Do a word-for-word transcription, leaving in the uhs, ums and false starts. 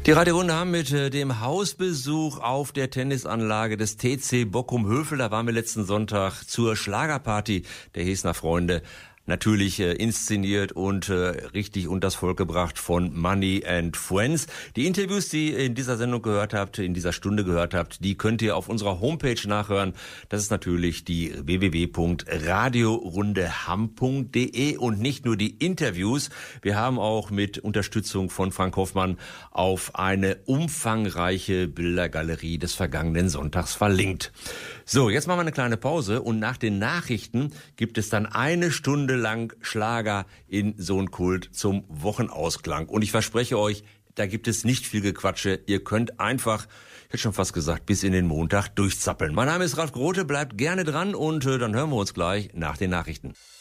Die Radiorunde haben mit äh, dem Hausbesuch auf der Tennisanlage des T C Bockum-Hövel. Da waren wir letzten Sonntag zur Schlagerparty der Hesner Freunde. Natürlich äh, inszeniert und äh, richtig unters Volk gebracht von Money and Friends. Die Interviews, die ihr in dieser Sendung gehört habt, in dieser Stunde gehört habt, die könnt ihr auf unserer Homepage nachhören. Das ist natürlich die w w w punkt radiorundeham punkt d e und nicht nur die Interviews. Wir haben auch mit Unterstützung von Frank Hoffmann auf eine umfangreiche Bildergalerie des vergangenen Sonntags verlinkt. So, jetzt machen wir eine kleine Pause und nach den Nachrichten gibt es dann eine Stunde lang Schlager in Sohnkult zum Wochenausklang. Und ich verspreche euch, da gibt es nicht viel Gequatsche. Ihr könnt einfach, ich hätte schon fast gesagt, bis in den Montag durchzappeln. Mein Name ist Ralf Grote, bleibt gerne dran und äh, dann hören wir uns gleich nach den Nachrichten.